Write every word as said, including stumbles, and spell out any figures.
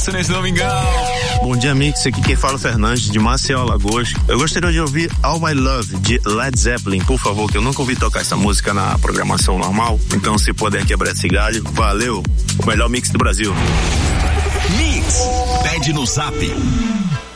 sucesso nesse domingão. Bom dia, Mix. Aqui quem fala é o Fernandes, de Maceió, Alagoas. Eu gostaria de ouvir All My Love, de Led Zeppelin, por favor, que eu nunca ouvi tocar essa música na programação normal. Então, se puder quebrar esse galho, valeu. O melhor mix do Brasil. Mix, pede no Zap